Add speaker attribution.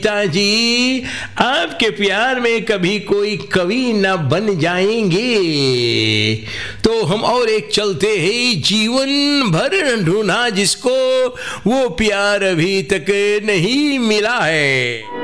Speaker 1: पिताजी, आपके प्यार में कभी कोई कवि न बन जाएंगे तो हम और एक चलते हैं, जीवन भर ढूंढा जिसको वो प्यार अभी तक नहीं मिला है।